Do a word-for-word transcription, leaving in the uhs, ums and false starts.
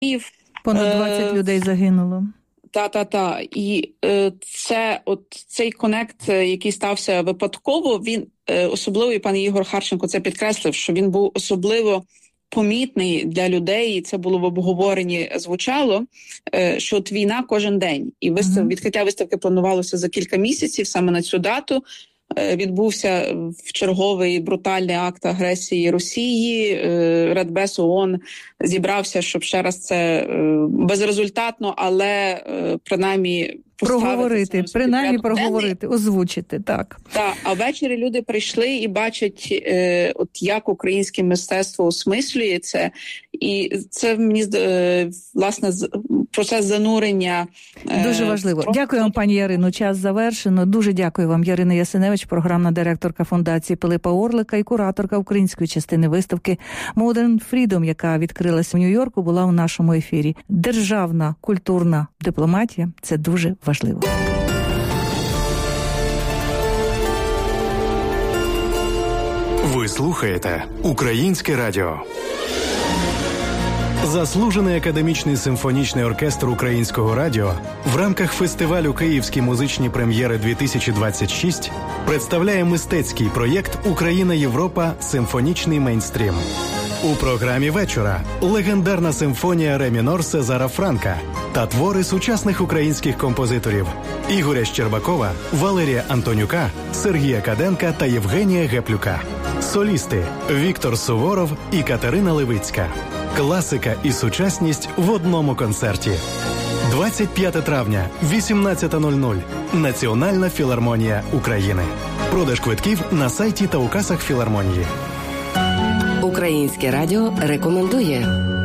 Понад двадцять е... людей загинуло. Та-та-та. І е, це, от, цей конект, який стався випадково, він е, особливо, і пан Ігор Харченко це підкреслив, що він був особливо помітний для людей, і це було в обговоренні, звучало, е, що от війна кожен день. І вистав, mm-hmm. відкриття виставки планувалося за кілька місяців, саме на цю дату. Е, відбувся в черговий брутальний акт агресії Росії. Е, Радбез ООН зібрався, щоб ще раз це е, безрезультатно, але е, принаймні проговорити, принаймні проговорити, озвучити, так. Так, а ввечері люди прийшли і бачать, е, от як українське мистецтво осмислює це, і це, мені, е, власне, процес занурення. Е, Дуже важливо. Про... Дякую вам, пані Ярино, час завершено. Дуже дякую вам, Ярина Ясиневич, програмна директорка фондації Пилипа Орлика і кураторка української частини виставки Modern Freedom, яка відкрилася в Нью-Йорку, була у нашому ефірі. Державна культурна дипломатія – це дуже важливо. Ви слухаєте Українське радіо. Заслужений академічний симфонічний оркестр Українського радіо в рамках фестивалю «Київські музичні прем'єри-дві тисячі двадцять шість» представляє мистецький проєкт «Україна-Європа. Симфонічний мейнстрім». У програмі вечора легендарна симфонія ре мінор Сезара Франка та твори сучасних українських композиторів Ігоря Щербакова, Валерія Антонюка, Сергія Каденка та Євгенія Геплюка. Солісти Віктор Суворов і Катерина Левицька. Класика і сучасність в одному концерті. двадцять п'яте травня, вісімнадцята нуль нуль. Національна філармонія України. Продаж квитків на сайті та у касах філармонії. Українське радіо рекомендує.